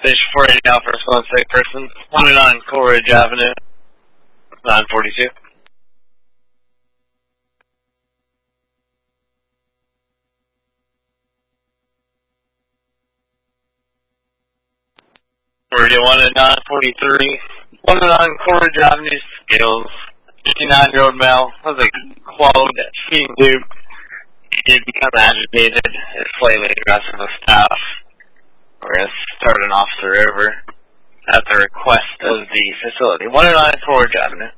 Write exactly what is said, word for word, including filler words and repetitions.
Station four eighty now for a phone sick person. Wanted on Coleridge Avenue, nine forty-two. Radio one at nine forty-three. Wanted on Coleridge Avenue, Scales. fifty-nine-year-old male was a clothed feeding tube. He did become agitated, is slightly aggressive with staff, or has started an officer over at the request of the facility. Wanted on Coleridge Avenue.